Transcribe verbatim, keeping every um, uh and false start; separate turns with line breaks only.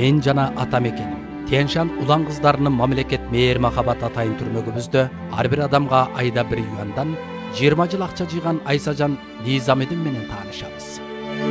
мен жана атамекеним Тянь-Шань улан кыздарынын мамлекет мээр махабат атайын түрмөгүбүздө ар бир адамга айда бир юандан жыйырма жыл акча жыйган Айсажан Низамидин менен таанышабыз.